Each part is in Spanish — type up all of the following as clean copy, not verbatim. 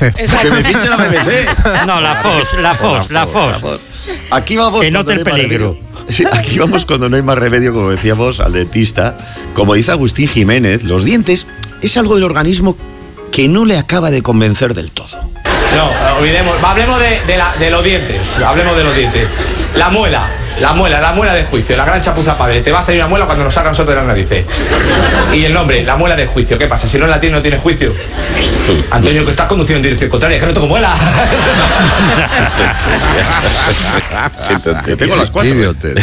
BBC. Que me fiche la BBC. No, la FOS. Aquí vamos. Que note el peligro. Sí, aquí vamos cuando no hay más remedio, como decíamos, al dentista. Como dice Agustín Jiménez, los dientes es algo del organismo que no le acaba de convencer del todo. No, olvidemos, hablemos de los dientes, hablemos de los dientes. La muela de juicio, la gran chapuza padre. Te va a salir una muela cuando nos salgan nosotros de las narices. Y el nombre, la muela de juicio. ¿Qué pasa? Si no la tienes, no tienes juicio. Antonio, que estás conduciendo en dirección contraria, que no tengo muela. Yo tengo las 4.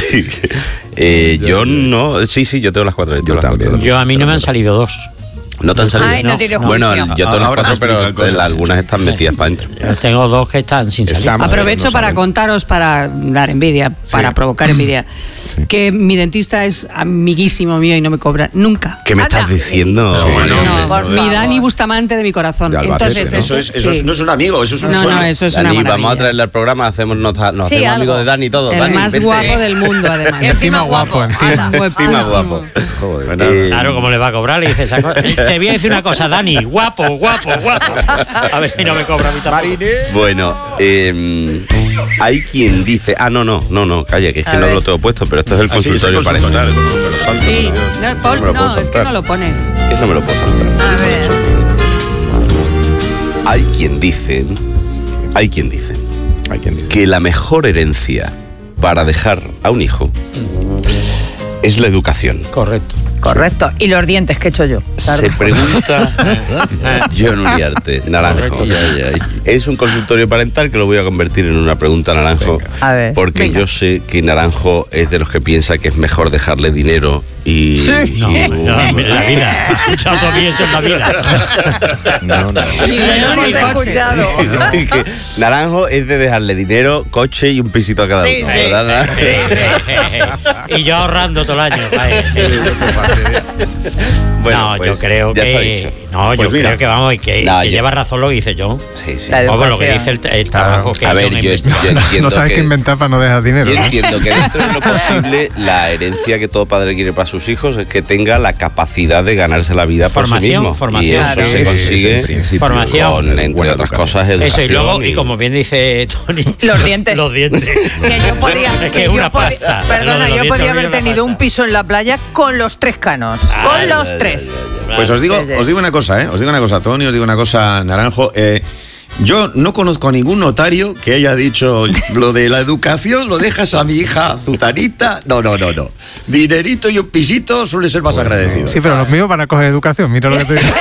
Yo no. Sí, yo tengo las 4. Yo también. A mí no me han salido 2. ¿No te han salido? Ay, no tiene juicio. Bueno, yo tengo las 4, pero cosas, algunas están metidas para adentro. Yo tengo 2 que están sin salir. Aprovecho para contaros, para dar envidia, para provocar envidia, que mi dentista es amiguísimo mío y no me cobra nunca. ¿Qué me estás diciendo? Mi Dani Bustamante de mi corazón. Albacete, Entonces, Eso no es un amigo, eso es un sueño. No, eso es una Dani, maravilla. vamos a traerle al programa, nos hacemos Sí, amigos de Dani y todo. El Dani, más vente. guapo del mundo, además. Encima guapo, encima. Encima guapo. Joder. Claro, como le va a cobrar, le dice esa cosa. Te voy a decir una cosa, Dani, guapo. A ver si no me cobra a mí tampoco. Bueno, hay quien dice... no, calla, que es que no lo tengo puesto, pero esto es el consultorio parental. Sí, no, Paul, no, es que no lo pone. Que no me lo puedo saltar. A ver. Hay quien dice que la mejor herencia para dejar a un hijo es la educación. Correcto. ¿Y los dientes qué he hecho yo? Claro. Se pregunta John Uriarte, Naranjo. Es un consultorio parental que lo voy a convertir en una pregunta, Naranjo. A ver, porque yo sé que Naranjo es de los que piensa que es mejor dejarle dinero y... Sí. No, la vida. ¿Has escuchado tú a mí eso en la vida? No. Ni coche. Que Naranjo es de dejarle dinero, coche y un pisito a cada uno, ¿verdad? Y yo ahorrando todo el año. Bueno, no, pues, yo creo ya está que... dicho. No, Pues yo mira. creo que vamos, que lleva razón lo que dice yo. Sí. Vamos, lo que dice el trabajo que A ver, yo entiendo No sabes qué inventar para no dejar dinero. Yo ¿no? entiendo que dentro de lo posible la herencia que todo padre quiere para sus hijos es que tenga la capacidad de ganarse la vida por sí mismo. Formación. Y eso se consigue Formación. con, entre otras cosas, educación. Eso, y luego, y como bien dice Tony... Los dientes. Que yo podía... Es que es una pasta. Perdona, Lo de los yo dientes podía es haber una tenido pasta. un piso en la playa con los 3 canos. Con los 3. Pues os digo una cosa, Tony, os digo una cosa, Naranjo. Yo no conozco a ningún notario que haya dicho lo de la educación, lo dejas a mi hija Zutanita. No. Dinerito y un pisito suele ser más agradecido. Sí, pero los míos van a coger educación, mira lo que te digo.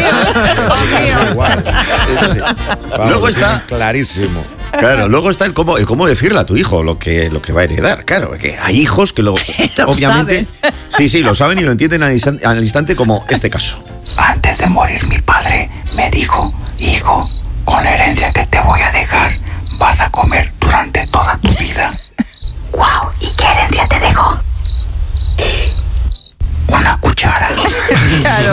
Eso sí. Luego está clarísimo. Claro, luego está el cómo decirle a tu hijo lo que va a heredar. Claro, que hay hijos que obviamente sí, lo saben y lo entienden al instante, como este caso. Antes de morir mi padre me dijo: hijo, con la herencia que te voy a dejar vas a comer durante toda tu vida. Wow, ¿y qué herencia te dejó? Una cuchara. Claro.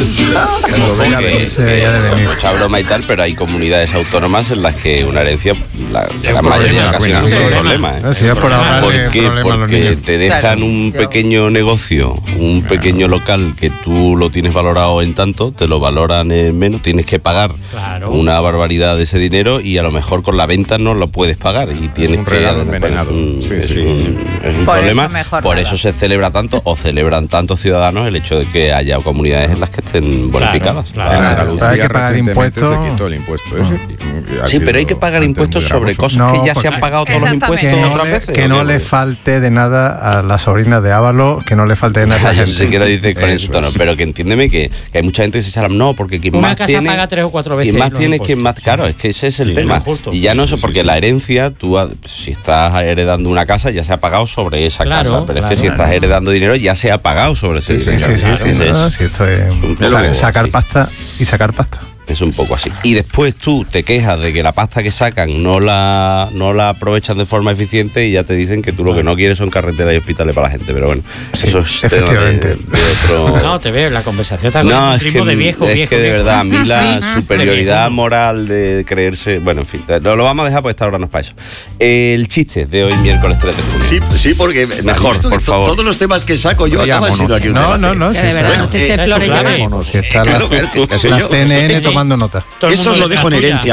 Mucha broma y tal, pero hay comunidades autónomas en las que una herencia, la gran mayoría de ocasiones, es un problema. ¿Por qué? Porque te dejan un pequeño negocio, un pequeño local que tú lo tienes valorado en tanto, te lo valoran en menos, tienes que pagar una barbaridad de ese dinero y a lo mejor con la venta no lo puedes pagar y tienes que... Es un problema, por eso se celebra tanto o celebran tantos ciudadanos el hecho de que haya comunidades en las que estén bonificadas. En Andalucía hay que pagar impuestos. se quitó el impuesto ese. Sí, pero hay que pagar impuestos sobre cosas que ya se han pagado todos los impuestos otras veces. Que no le falte de nada a la sobrina de Ávalo, que no le falte de nada a esa Yo gente. sé que lo dices con ese tono, pero que entiéndeme que hay mucha gente que se echa no, porque quien Una más casa tiene, paga 3 o 4 veces quien más los tiene, impuestos. quien más caro, es que ese es el tema. justo. Y ya no eso, porque la herencia, tú si estás heredando una casa, ya se ha pagado sobre esa casa, pero es que si estás heredando dinero, ya se ha pagado sobre esa casa. Sí, esto es sacar pasta y sacar pasta. Es un poco así. Y después tú te quejas de que la pasta que sacan no la aprovechan de forma eficiente y ya te dicen que tú lo que no quieres son carreteras y hospitales para la gente. Pero bueno, eso es tema de otro... No, te veo, la conversación está con No, un es ritmo que, de viejo. de verdad, a mí la superioridad moral de creerse... Bueno, en fin, lo vamos a dejar porque esta hora no es para eso. El chiste de hoy, miércoles 3 de junio. Sí, porque mejor, por favor. Todos los temas que saco yo acaban siendo aquí un debate. No, de verdad, no te eches flores ya más. Si está la CNN tomando nota. Eso lo dejo en herencia.